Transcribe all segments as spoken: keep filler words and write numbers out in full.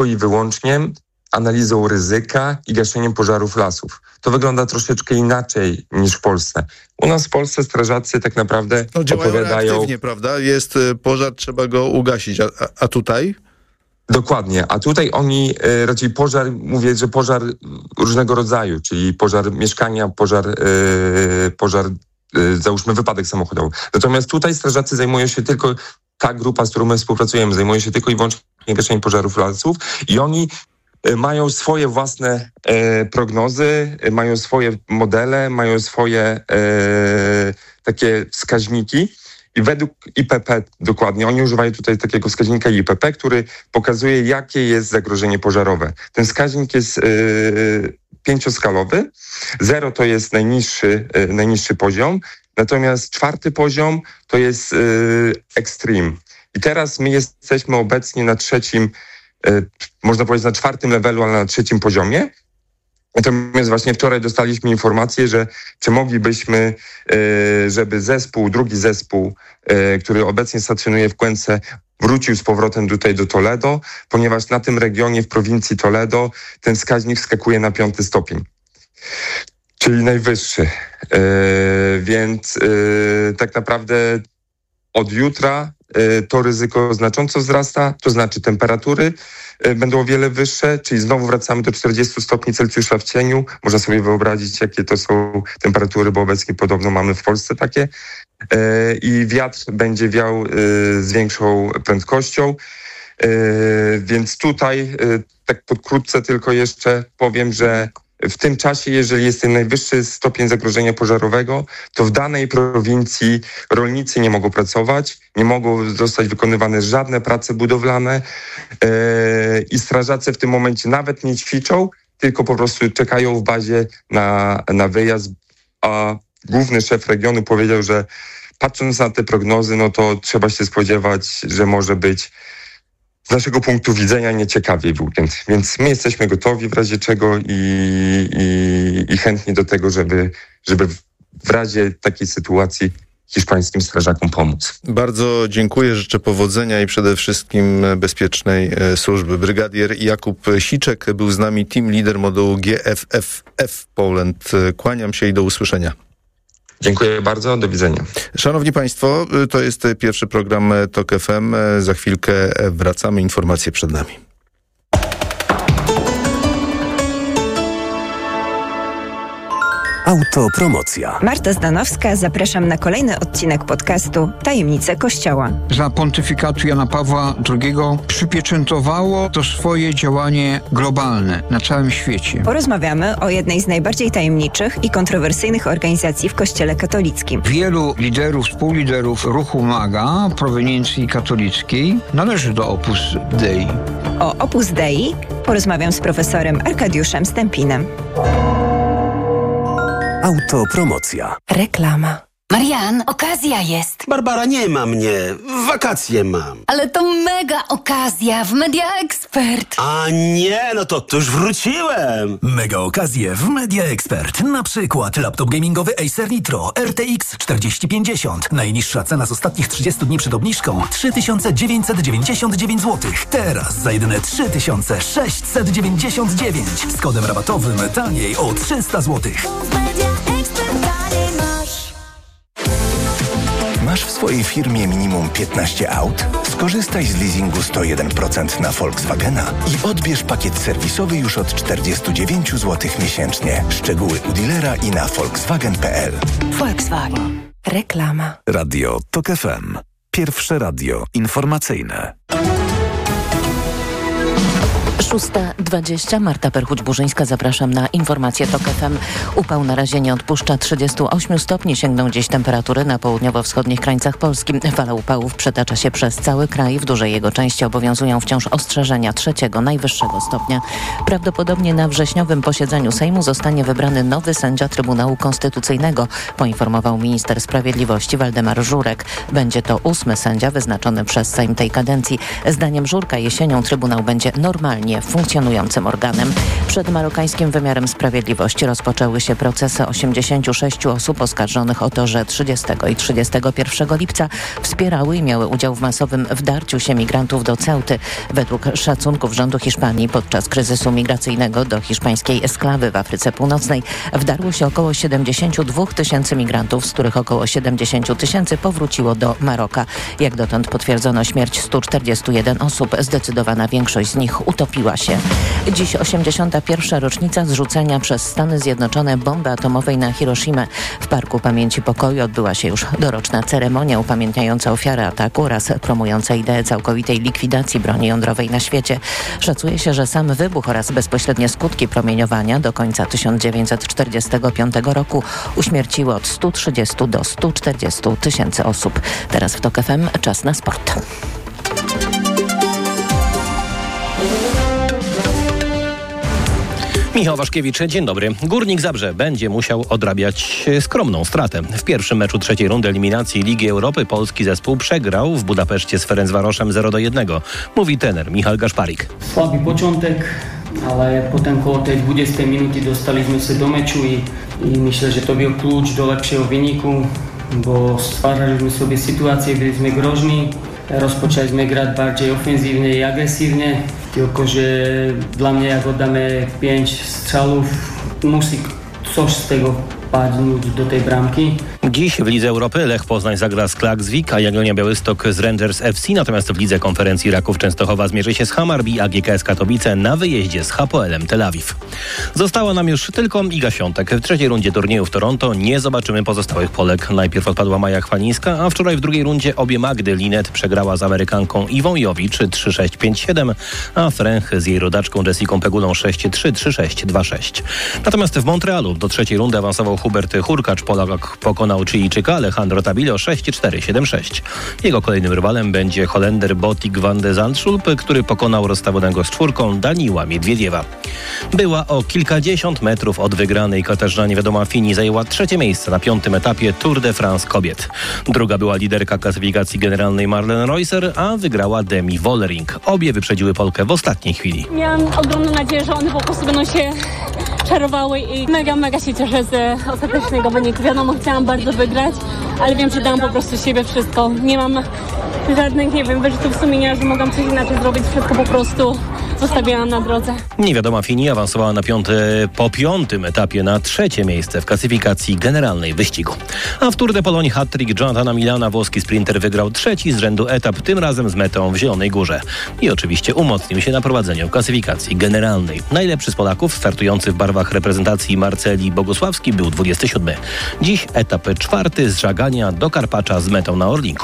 i wyłącznie analizą ryzyka i gaszeniem pożarów lasów. To wygląda troszeczkę inaczej niż w Polsce. U nas w Polsce strażacy tak naprawdę no, działają opowiadają... reaktywnie, prawda? Jest pożar, trzeba go ugasić. A, a tutaj? Dokładnie. A tutaj oni y, raczej pożar, mówię, że pożar różnego rodzaju, czyli pożar mieszkania, pożar, y, pożar y, załóżmy wypadek samochodowy. Natomiast tutaj strażacy zajmują się tylko, ta grupa, z którą my współpracujemy, zajmuje się tylko i wyłącznie gaszeniem pożarów lasów i oni mają swoje własne e, prognozy, e, mają swoje modele, mają swoje e, takie wskaźniki i według I P P dokładnie, oni używają tutaj takiego wskaźnika I P P, który pokazuje, jakie jest zagrożenie pożarowe. Ten wskaźnik jest e, pięcioskalowy. Zero to jest najniższy, e, najniższy poziom, natomiast czwarty poziom to jest e, extreme. I teraz my jesteśmy obecnie na trzecim, można powiedzieć na czwartym levelu, ale na trzecim poziomie. Natomiast właśnie wczoraj dostaliśmy informację, że czy moglibyśmy, żeby zespół, drugi zespół, który obecnie stacjonuje w Cuence, wrócił z powrotem tutaj do Toledo, ponieważ na tym regionie w prowincji Toledo ten wskaźnik wskakuje na piąty stopień, czyli najwyższy. Więc tak naprawdę od jutra to ryzyko znacząco wzrasta, to znaczy temperatury będą o wiele wyższe, czyli znowu wracamy do czterdziestu stopni Celsjusza w cieniu. Można sobie wyobrazić, jakie to są temperatury, bo obecnie podobno mamy w Polsce takie. I wiatr będzie wiał z większą prędkością. Więc tutaj tak pokrótce tylko jeszcze powiem, że w tym czasie, jeżeli jest ten najwyższy stopień zagrożenia pożarowego, to w danej prowincji rolnicy nie mogą pracować, nie mogą zostać wykonywane żadne prace budowlane yy, i strażacy w tym momencie nawet nie ćwiczą, tylko po prostu czekają w bazie na, na wyjazd, a główny szef regionu powiedział, że patrząc na te prognozy, no to trzeba się spodziewać, że może być z naszego punktu widzenia nieciekawiej w weekend. Więc my jesteśmy gotowi w razie czego i, i, i chętni do tego, żeby, żeby w razie takiej sytuacji hiszpańskim strażakom pomóc. Bardzo dziękuję, życzę powodzenia i przede wszystkim bezpiecznej służby. Brygadier Jakub Siczek był z nami, team leader modułu G F F F Poland. Kłaniam się i do usłyszenia. Dziękuję bardzo, do widzenia. Szanowni Państwo, to jest pierwszy program TOK F M. Za chwilkę wracamy, informacje przed nami. Autopromocja. Marta Zdanowska, zapraszam na kolejny odcinek podcastu Tajemnice Kościoła. Za pontyfikatu Jana Pawła drugiego przypieczętowało to swoje działanie globalne na całym świecie. Porozmawiamy o jednej z najbardziej tajemniczych i kontrowersyjnych organizacji w Kościele katolickim. Wielu liderów, współliderów ruchu MAGA proweniencji katolickiej należy do Opus Dei. O Opus Dei porozmawiam z profesorem Arkadiuszem Stępinem. Autopromocja. Reklama. Marian, okazja jest. Barbara, nie ma mnie. Wakacje mam. Ale to mega okazja w Media Expert. A nie, no to, to już wróciłem. Mega okazje w Media Expert. Na przykład laptop gamingowy Acer Nitro R T X czterdzieści pięćdziesiąt. Najniższa cena z ostatnich trzydziestu dni przed obniżką trzy tysiące dziewięćset dziewięćdziesiąt dziewięć złotych. Teraz za jedyne trzy tysiące sześćset dziewięćdziesiąt dziewięć. Z kodem rabatowym taniej o trzysta złotych. Masz w swojej firmie minimum piętnaście aut? Skorzystaj z leasingu sto jeden procent na Volkswagena i odbierz pakiet serwisowy już od czterdzieści dziewięć złotych miesięcznie. Szczegóły u dealera i na volkswagen kropka p l. Volkswagen. Reklama. Radio TOK F M. Pierwsze radio informacyjne. szósta dwadzieścia. Marta Perchuć-Burzyńska. Zapraszam na informacje TOK F M. Upał na razie nie odpuszcza. trzydzieści osiem stopni sięgną dziś temperatury na południowo-wschodnich krańcach Polski. Fala upałów przetacza się przez cały kraj. W dużej jego części obowiązują wciąż ostrzeżenia trzeciego, najwyższego stopnia. Prawdopodobnie na wrześniowym posiedzeniu Sejmu zostanie wybrany nowy sędzia Trybunału Konstytucyjnego, poinformował minister sprawiedliwości Waldemar Żurek. Będzie to ósmy sędzia wyznaczony przez Sejm tej kadencji. Zdaniem Żurka jesienią Trybunał będzie normalnie jedynie funkcjonującym organem. Przed marokańskim wymiarem sprawiedliwości rozpoczęły się procesy osiemdziesięciu sześciu osób oskarżonych o to, że trzydziestego i trzydziestego pierwszego lipca wspierały i miały udział w masowym wdarciu się migrantów do Ceuty. Według szacunków rządu Hiszpanii podczas kryzysu migracyjnego do hiszpańskiej Esklawy w Afryce Północnej wdarło się około siedemdziesiąt dwa tysięcy migrantów, z których około siedemdziesiąt tysięcy powróciło do Maroka. Jak dotąd potwierdzono śmierć stu czterdziestu jeden osób. Zdecydowana większość z nich utopiła się. Dziś osiemdziesiąta pierwsza rocznica zrzucenia przez Stany Zjednoczone bomby atomowej na Hiroshimę. W Parku Pamięci Pokoju odbyła się już doroczna ceremonia upamiętniająca ofiary ataku oraz promująca ideę całkowitej likwidacji broni jądrowej na świecie. Szacuje się, że sam wybuch oraz bezpośrednie skutki promieniowania do końca tysiąc dziewięćset czterdziestego piątego roku uśmierciły od stu trzydziestu do stu czterdziestu tysięcy osób. Teraz w TOK F M czas na sport. Michał Waszkiewicz, dzień dobry. Górnik Zabrze będzie musiał odrabiać skromną stratę. W pierwszym meczu trzeciej rundy eliminacji Ligi Europy polski zespół przegrał w Budapeszcie z Ferencvaroszem zero do jednego. Mówi trener Michał Gaszparik. Słaby początek, ale potem koło tej dwudziestej minuty dostaliśmy się do meczu i, i myślę, że to był klucz do lepszego wyniku, bo stwarzaliśmy sobie sytuację, byliśmy groźni. Rozpoczęliśmy grać bardziej ofensywnie i agresywnie, tylko że dla mnie jak oddamy pięć strzałów, musi coś z tego padnąć do tej bramki. Dziś w Lidze Europy Lech Poznań zagra z Klaksvik, a Jagiellonia Białystok z Rangers F C, natomiast w Lidze Konferencji Raków Częstochowa zmierzy się z Hammarby, a G K S Katowice na wyjeździe z Hapoelem Tel Awiw. Została nam już tylko Iga Świątek. W trzeciej rundzie turnieju w Toronto nie zobaczymy pozostałych Polek. Najpierw odpadła Maja Chwalińska, a wczoraj w drugiej rundzie obie Magdy Linet przegrała z Amerykanką Iwą Jowicz trzy sześć pięć siedem, a Fręch z jej rodaczką Jessiką Pegulą sześć trzy trzy sześć dwa sześć. Natomiast w Montrealu do trzeciej rundy awansował Hubert Hurkacz. Polak pokonał Chilijczyka Alejandro Tabilo sześć cztery siedem sześć. Jego kolejnym rywalem będzie Holender Botik van de Zandschulp, który pokonał rozstawionego z czwórką Daniła Miedwiediewa. Była o kilkadziesiąt metrów od wygranej. Katarzyna Niewiadoma Fini zajęła trzecie miejsce na piątym etapie Tour de France kobiet. Druga była liderka klasyfikacji generalnej Marlene Reusser, a wygrała Demi Wollering. Obie wyprzedziły Polkę w ostatniej chwili. Miałam ogromną nadzieję, że one po prostu będą się czarowały i mega, mega się cieszę z ostatecznego wyniku. Wiadomo, chciałam bardzo wygrać, ale wiem, że dałam po prostu z siebie wszystko. Nie mam żadnych, nie wiem, wyrzutów sumienia, że mogłam coś inaczej zrobić. Wszystko po prostu zostawiałam na drodze. Niewiadoma Fini awansowała na piąty, po piątym etapie na trzecie miejsce w klasyfikacji generalnej wyścigu. A w Tour de Pologne hat-trick Jonathana Milana włoski sprinter wygrał trzeci z rzędu etap, tym razem z metą w Zielonej Górze. I oczywiście umocnił się na prowadzeniu klasyfikacji generalnej. Najlepszy z Polaków startujący w barwach reprezentacji Marceli Bogusławski był dwudziesty siódmy. Dziś etap czwarty z Żagania do Karpacza z metą na Orlinku.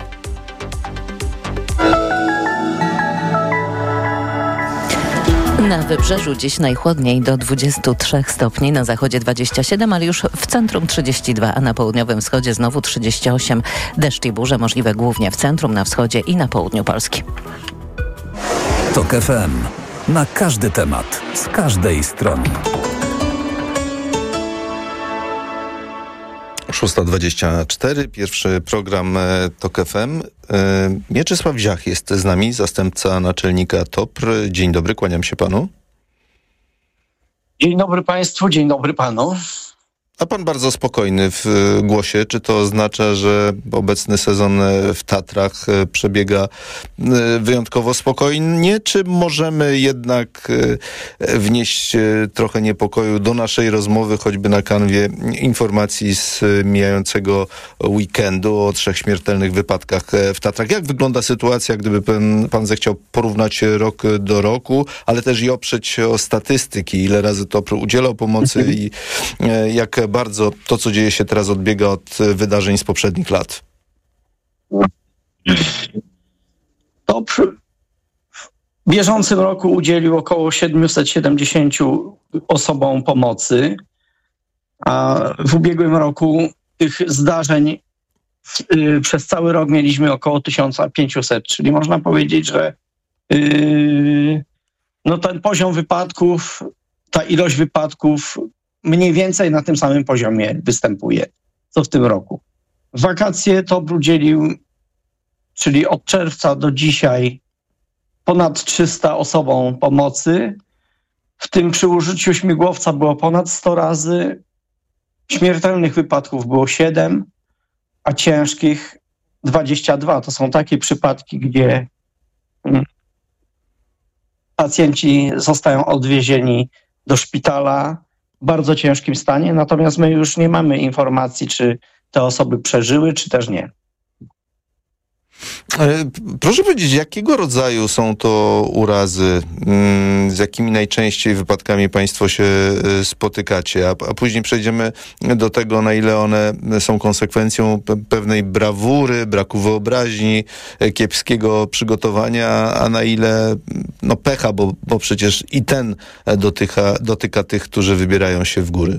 Na wybrzeżu dziś najchłodniej do dwudziestu trzech stopni, na zachodzie dwadzieścia siedem, ale już w centrum trzydzieści dwa, a na południowym wschodzie znowu trzydzieści osiem. Deszcz i burze możliwe głównie w centrum, na wschodzie i na południu Polski. TOK F M. Na każdy temat, z każdej strony. szósta dwadzieścia cztery, pierwszy program TOK F M. Mieczysław Ziach jest z nami, zastępca naczelnika T O P R. Dzień dobry, kłaniam się panu. Dzień dobry państwu, dzień dobry panu. A pan bardzo spokojny w głosie. Czy to oznacza, że obecny sezon w Tatrach przebiega wyjątkowo spokojnie, czy możemy jednak wnieść trochę niepokoju do naszej rozmowy, choćby na kanwie informacji z mijającego weekendu o trzech śmiertelnych wypadkach w Tatrach? Jak wygląda sytuacja, gdyby pan, pan zechciał porównać rok do roku, ale też i oprzeć o statystyki, ile razy T O P R udzielał pomocy i jak bardzo to, co dzieje się teraz, odbiega od wydarzeń z poprzednich lat? T O P R w bieżącym roku udzielił około siedemset siedemdziesiąt osobom pomocy, a w ubiegłym roku tych zdarzeń yy, przez cały rok mieliśmy około tysiąc pięćset, czyli można powiedzieć, że yy, no ten poziom wypadków, ta ilość wypadków mniej więcej na tym samym poziomie występuje, co w tym roku. W wakacje T O P R udzielił, czyli od czerwca do dzisiaj, ponad trzysta osobom pomocy, w tym przy użyciu śmigłowca było ponad sto razy, śmiertelnych wypadków było siedem, a ciężkich dwadzieścia dwa. To są takie przypadki, gdzie pacjenci zostają odwiezieni do szpitala w bardzo ciężkim stanie, natomiast my już nie mamy informacji, czy te osoby przeżyły, czy też nie. Proszę powiedzieć, jakiego rodzaju są to urazy, z jakimi najczęściej wypadkami państwo się spotykacie, a, a później przejdziemy do tego, na ile one są konsekwencją pewnej brawury, braku wyobraźni, kiepskiego przygotowania, a na ile no pecha, bo, bo przecież i ten dotyka, dotyka tych, którzy wybierają się w góry.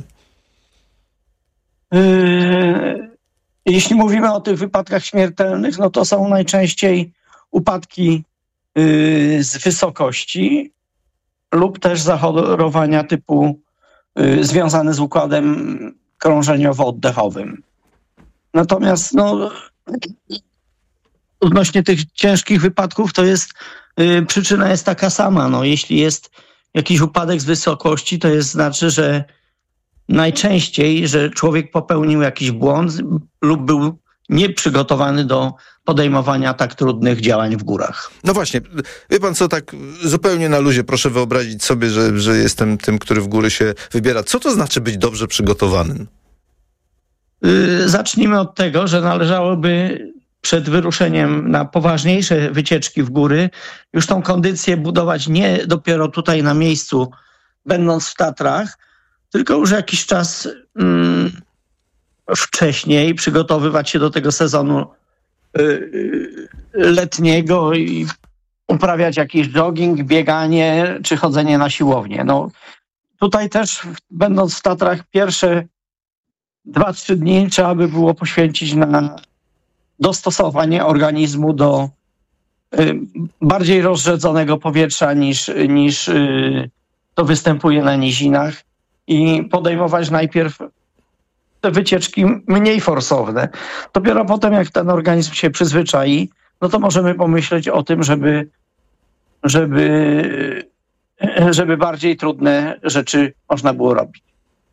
Yy... Jeśli mówimy o tych wypadkach śmiertelnych, no to są najczęściej upadki yy, z wysokości lub też zachorowania typu yy, związane z układem krążeniowo-oddechowym. Natomiast no, odnośnie tych ciężkich wypadków to jest, yy, przyczyna jest taka sama. No, jeśli jest jakiś upadek z wysokości, to jest znaczy, że najczęściej, że człowiek popełnił jakiś błąd lub był nieprzygotowany do podejmowania tak trudnych działań w górach. No właśnie, wie pan co, tak zupełnie na luzie, proszę wyobrazić sobie, że, że jestem tym, który w góry się wybiera. Co to znaczy być dobrze przygotowanym? Yy, zacznijmy od tego, że należałoby przed wyruszeniem na poważniejsze wycieczki w góry już tą kondycję budować nie dopiero tutaj na miejscu, będąc w Tatrach, tylko już jakiś czas mm, wcześniej przygotowywać się do tego sezonu y, letniego i uprawiać jakiś jogging, bieganie czy chodzenie na siłownię. No, tutaj też, będąc w Tatrach, pierwsze dwa, trzy dni trzeba by było poświęcić na dostosowanie organizmu do y, bardziej rozrzedzonego powietrza niż, niż y, to występuje na nizinach. I podejmować najpierw te wycieczki mniej forsowne. Dopiero potem, jak ten organizm się przyzwyczai, no to możemy pomyśleć o tym, żeby, żeby, żeby bardziej trudne rzeczy można było robić.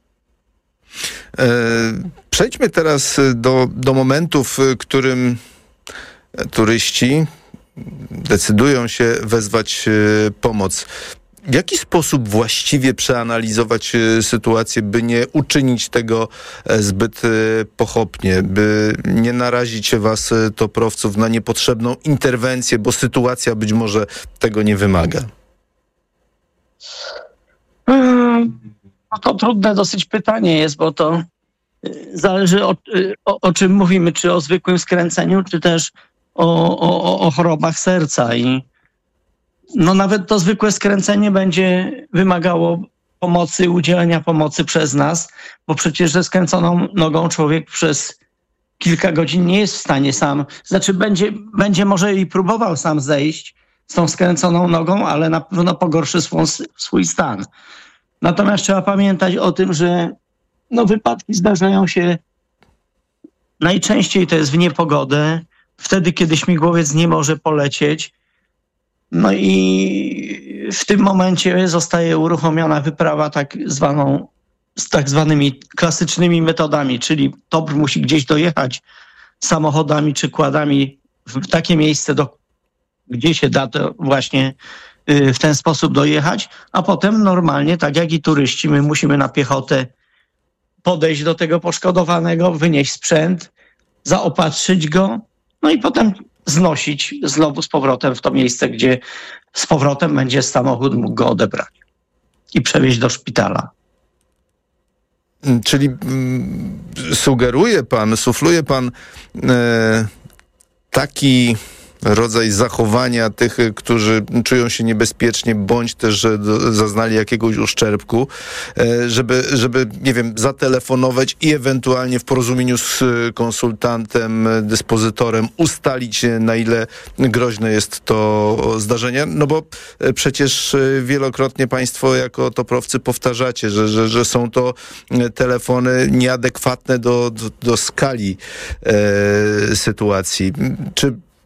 Przejdźmy teraz do, do momentu, w którym turyści decydują się wezwać pomoc. W jaki sposób właściwie przeanalizować sytuację, by nie uczynić tego zbyt pochopnie, by nie narazić was, toprowców, na niepotrzebną interwencję, bo sytuacja być może tego nie wymaga? No to trudne dosyć pytanie jest, bo to zależy o, o, o czym mówimy, czy o zwykłym skręceniu, czy też o, o, o chorobach serca. I no nawet to zwykłe skręcenie będzie wymagało pomocy, udzielenia pomocy przez nas, bo przecież ze skręconą nogą człowiek przez kilka godzin nie jest w stanie sam, znaczy będzie, będzie może i próbował sam zejść z tą skręconą nogą, ale na pewno pogorszy swój, swój stan. Natomiast trzeba pamiętać o tym, że no, wypadki zdarzają się najczęściej to jest w niepogodę, wtedy kiedy śmigłowiec nie może polecieć. No i w tym momencie zostaje uruchomiona wyprawa tak zwaną, z tak zwanymi klasycznymi metodami, czyli TOPR musi gdzieś dojechać samochodami czy kładami w takie miejsce, do, gdzie się da to właśnie w ten sposób dojechać, a potem normalnie, tak jak i turyści, my musimy na piechotę podejść do tego poszkodowanego, wynieść sprzęt, zaopatrzyć go, no i potem znosić znowu z powrotem w to miejsce, gdzie z powrotem będzie samochód mógł go odebrać i przewieźć do szpitala. Czyli mm, sugeruje pan, sufluje pan e, taki rodzaj zachowania tych, którzy czują się niebezpiecznie, bądź też, że do, zaznali jakiegoś uszczerbku, żeby, żeby, nie wiem, zatelefonować i ewentualnie w porozumieniu z konsultantem, dyspozytorem ustalić, na ile groźne jest to zdarzenie. No bo przecież wielokrotnie państwo jako toprowcy powtarzacie, że, że, że są to telefony nieadekwatne do, do, do skali e, sytuacji. Czy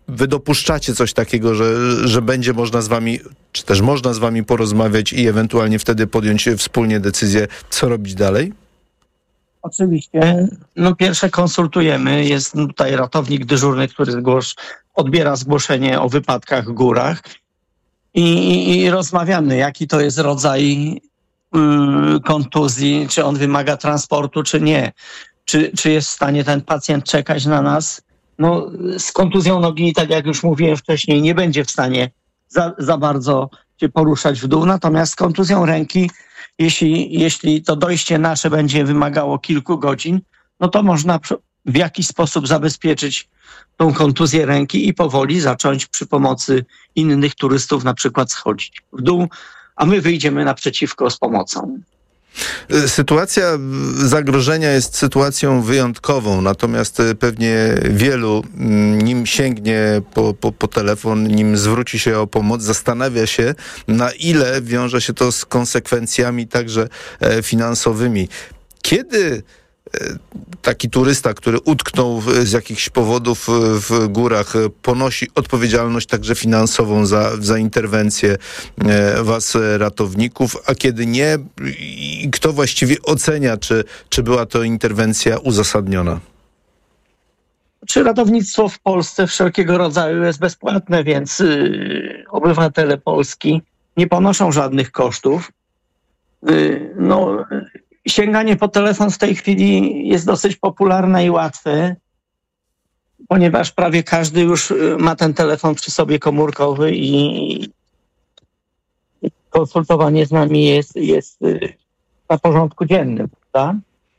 wy dopuszczacie coś takiego, że, że będzie można z wami, czy też można z wami porozmawiać i ewentualnie wtedy podjąć wspólnie decyzję, co robić dalej? Oczywiście. No pierwsze konsultujemy. Jest tutaj ratownik dyżurny, który zgłosz, odbiera zgłoszenie o wypadkach w górach i, i rozmawiamy, jaki to jest rodzaj y, kontuzji, czy on wymaga transportu, czy nie. Czy, czy jest w stanie ten pacjent czekać na nas? No, z kontuzją nogi, tak jak już mówiłem wcześniej, nie będzie w stanie za, za bardzo się poruszać w dół, natomiast z kontuzją ręki, jeśli, jeśli to dojście nasze będzie wymagało kilku godzin, no to można w jakiś sposób zabezpieczyć tą kontuzję ręki i powoli zacząć przy pomocy innych turystów na przykład schodzić w dół, a my wyjdziemy naprzeciwko z pomocą. Sytuacja zagrożenia jest sytuacją wyjątkową, natomiast pewnie wielu, nim sięgnie po, po, po telefon, nim zwróci się o pomoc, zastanawia się, na ile wiąże się to z konsekwencjami także finansowymi. Kiedy taki turysta, który utknął z jakichś powodów w górach, ponosi odpowiedzialność także finansową za, za interwencję was, ratowników, a kiedy nie, kto właściwie ocenia, czy, czy była to interwencja uzasadniona? Czy ratownictwo w Polsce wszelkiego rodzaju jest bezpłatne, więc yy, obywatele Polski nie ponoszą żadnych kosztów. Yy, no... Sięganie po telefon w tej chwili jest dosyć popularne i łatwe, ponieważ prawie każdy już ma ten telefon przy sobie komórkowy i konsultowanie z nami jest, jest na porządku dziennym, prawda?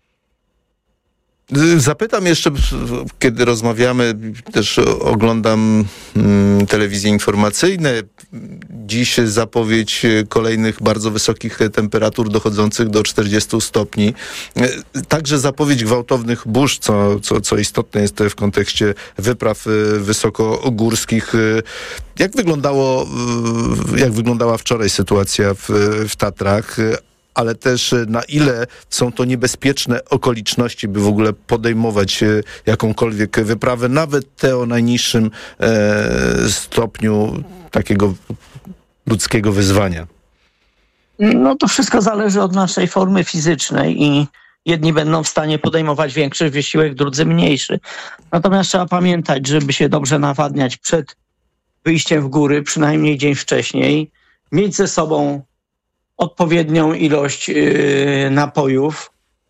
Zapytam jeszcze, kiedy rozmawiamy, też oglądam mm, telewizje informacyjne. Dziś zapowiedź kolejnych bardzo wysokich temperatur dochodzących do czterdziestu stopni. Także zapowiedź gwałtownych burz, co, co, co istotne jest w kontekście wypraw wysokogórskich. Jak wyglądało, jak wyglądała wczoraj sytuacja w, w Tatrach? Ale też na ile są to niebezpieczne okoliczności, by w ogóle podejmować jakąkolwiek wyprawę, nawet te o najniższym e, stopniu takiego ludzkiego wyzwania? No to wszystko zależy od naszej formy fizycznej i jedni będą w stanie podejmować większy wysiłek, drudzy mniejszy. Natomiast trzeba pamiętać, żeby się dobrze nawadniać przed wyjściem w góry, przynajmniej dzień wcześniej, mieć ze sobą odpowiednią ilość yy, napojów.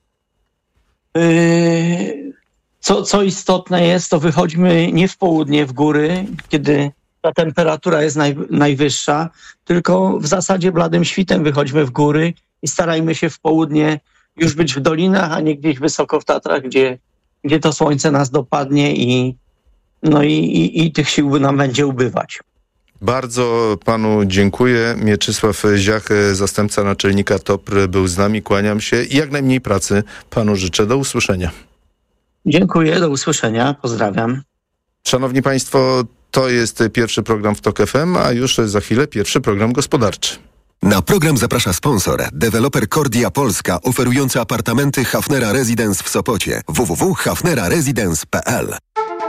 Yy, co, co istotne jest, to wychodźmy nie w południe w góry, kiedy ta temperatura jest naj, najwyższa, tylko w zasadzie bladym świtem wychodźmy w góry i starajmy się w południe już być w dolinach, a nie gdzieś wysoko w Tatrach, gdzie, gdzie to słońce nas dopadnie i, no i, i, i tych sił nam będzie ubywać. Bardzo panu dziękuję. Mieczysław Ziach, zastępca naczelnika T O P R, był z nami. Kłaniam się i jak najmniej pracy panu życzę. Do usłyszenia. Dziękuję, do usłyszenia. Pozdrawiam. Szanowni państwo, to jest pierwszy program w TOK F M, a już za chwilę pierwszy program gospodarczy. Na program zaprasza sponsor, deweloper Kordia Polska, oferujący apartamenty Hafnera Residence w Sopocie. w w w kropka hafnera residence kropka p l.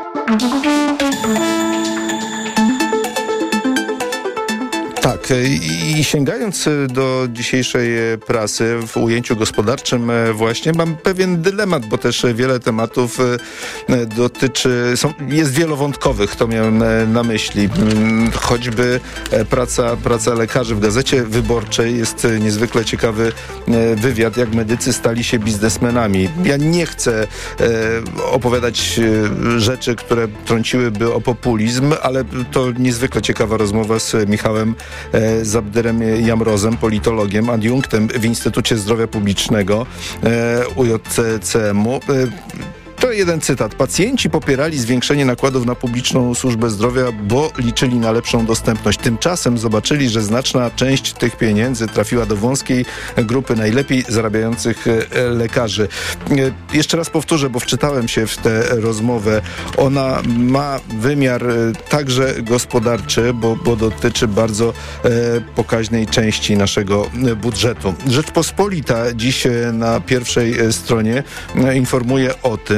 Tak, i sięgając do dzisiejszej prasy w ujęciu gospodarczym właśnie, mam pewien dylemat, bo też wiele tematów dotyczy, są, jest wielowątkowych, to miałem na myśli. Choćby praca, praca lekarzy. W Gazecie Wyborczej jest niezwykle ciekawy wywiad, jak medycy stali się biznesmenami. Ja nie chcę opowiadać rzeczy, które trąciłyby o populizm, ale to niezwykle ciekawa rozmowa z Michałem Zabdyrem Jamrozem, politologiem, adiunktem w Instytucie Zdrowia Publicznego U J C M-u. To jeden cytat. Pacjenci popierali zwiększenie nakładów na publiczną służbę zdrowia, bo liczyli na lepszą dostępność. Tymczasem zobaczyli, że znaczna część tych pieniędzy trafiła do wąskiej grupy najlepiej zarabiających lekarzy. Jeszcze raz powtórzę, bo wczytałem się w tę rozmowę. Ona ma wymiar także gospodarczy, bo, bo dotyczy bardzo e, pokaźnej części naszego budżetu. Rzeczpospolita dziś na pierwszej stronie informuje o tym,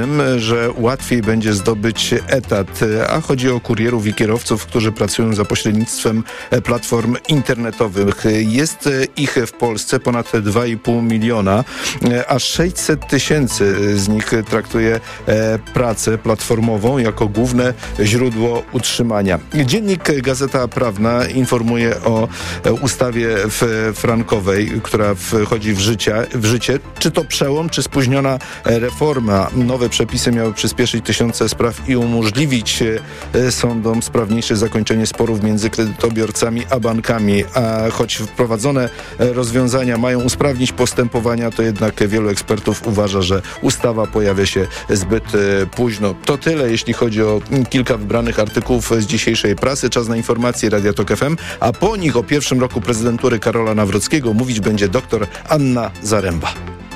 tym, że łatwiej będzie zdobyć etat, a chodzi o kurierów i kierowców, którzy pracują za pośrednictwem platform internetowych. Jest ich w Polsce ponad dwa i pół miliona, a sześćset tysięcy z nich traktuje pracę platformową jako główne źródło utrzymania. Dziennik Gazeta Prawna informuje o ustawie frankowej, która wchodzi w życie, w życie. Czy to przełom, czy spóźniona reforma? Nowe przepisy miały przyspieszyć tysiące spraw i umożliwić sądom sprawniejsze zakończenie sporów między kredytobiorcami a bankami. A choć wprowadzone rozwiązania mają usprawnić postępowania, to jednak wielu ekspertów uważa, że ustawa pojawia się zbyt późno. To tyle, jeśli chodzi o kilka wybranych artykułów z dzisiejszej prasy. Czas na informacje Radia Tok F M, a po nich o pierwszym roku prezydentury Karola Nawrockiego mówić będzie dr Anna Zaręba.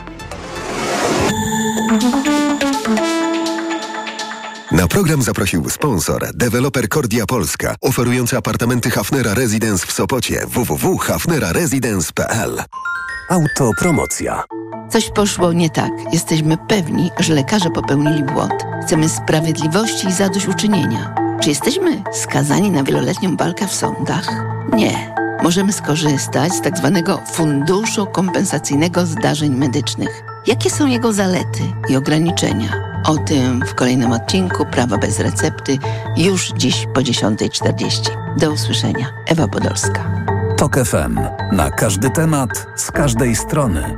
Na program zaprosił sponsor, deweloper Kordia Polska, oferujący apartamenty Hafnera Residence w Sopocie. w w w kropka hafnera residence kropka p l. Autopromocja. Coś poszło nie tak. Jesteśmy pewni, że lekarze popełnili błąd. Chcemy sprawiedliwości i zadośćuczynienia. Czy jesteśmy skazani na wieloletnią walkę w sądach? Nie. Możemy skorzystać z tak zwanego Funduszu Kompensacyjnego Zdarzeń Medycznych. Jakie są jego zalety i ograniczenia? O tym w kolejnym odcinku Prawa bez recepty już dziś po dziesiątej czterdzieści. Do usłyszenia. Ewa Podolska. Tok F M. Na każdy temat, z każdej strony.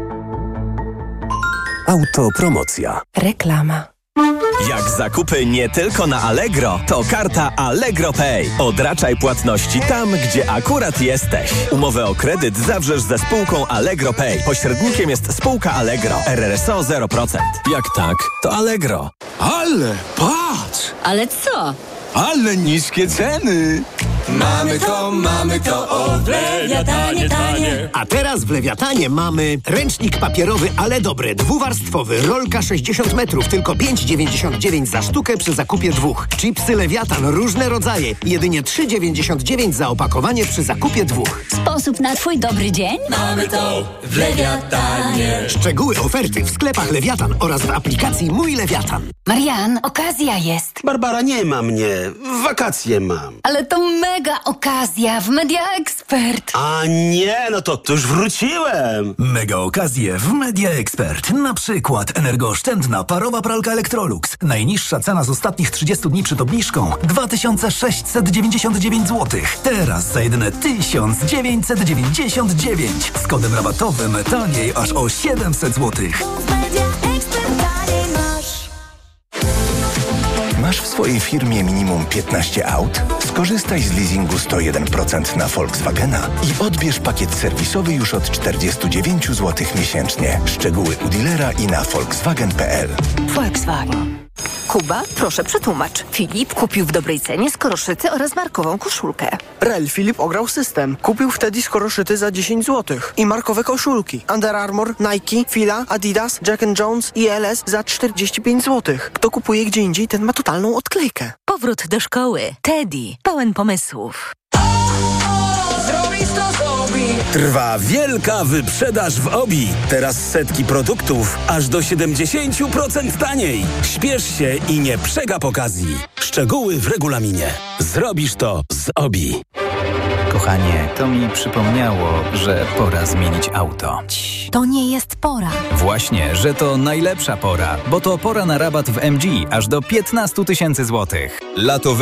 Autopromocja. Reklama. Jak zakupy nie tylko na Allegro, to karta Allegro Pay. Odraczaj płatności tam, gdzie akurat jesteś. Umowę o kredyt zawrzesz ze spółką Allegro Pay. Pośrednikiem jest spółka Allegro. R R S O zero procent. Jak tak, to Allegro. Ale patrz! Ale co? Ale niskie ceny! Mamy to, mamy to, o w Lewiatanie tanie. A teraz w Lewiatanie mamy ręcznik papierowy, ale dobry, dwuwarstwowy, rolka sześćdziesiąt metrów, tylko pięć dziewięćdziesiąt dziewięć za sztukę przy zakupie dwóch. Chipsy Lewiatan, różne rodzaje, jedynie trzy dziewięćdziesiąt dziewięć za opakowanie przy zakupie dwóch. Sposób na twój dobry dzień? Mamy to w Lewiatanie. Szczegóły oferty w sklepach Lewiatan oraz w aplikacji Mój Lewiatan. Marian, okazja jest. Barbara, nie ma mnie. Wakacje mam. Ale to mega okazja w Media Expert. A nie, no to, to już wróciłem. Mega okazje w Media Expert. Na przykład energooszczędna parowa pralka Electrolux. Najniższa cena z ostatnich trzydziestu dni przed obniżką dwa tysiące sześćset dziewięćdziesiąt dziewięć złotych. Teraz za jedyne tysiąc dziewięćset dziewięćdziesiąt dziewięć. Z kodem rabatowym taniej aż o siedemset złotych. Masz w swojej firmie minimum piętnaście aut? Skorzystaj z leasingu sto jeden procent na Volkswagena i odbierz pakiet serwisowy już od czterdzieści dziewięć złotych miesięcznie. Szczegóły u dealera i na volkswagen kropka p l. Volkswagen. Kuba, proszę przetłumacz. Filip kupił w dobrej cenie skoroszyty oraz markową koszulkę. Rel Filip ograł system. Kupił wtedy skoroszyty za dziesięć złotych i markowe koszulki. Under Armour, Nike, Fila, Adidas, Jack and Jones i L S za czterdzieści pięć złotych. Kto kupuje gdzie indziej, ten ma totalną odklejkę. Powrót do szkoły. Teddy. Pełen pomysłów. Trwa wielka wyprzedaż w Obi. Teraz setki produktów aż do siedemdziesiąt procent taniej. Śpiesz się i nie przegap okazji. Szczegóły w regulaminie. Zrobisz to z Obi. Kochanie, to mi przypomniało, że pora zmienić auto. To nie jest pora. Właśnie, że to najlepsza pora, bo to pora na rabat w M G aż do piętnaście tysięcy złotych. Lato